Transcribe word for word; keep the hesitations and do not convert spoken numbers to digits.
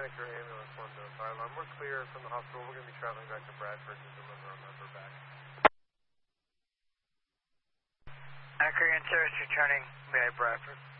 Panic or ambulance one to fire alarm. We're clear from the hospital. We're going to be traveling back to Bradford to deliver a member back. Accurate service returning via Bradford.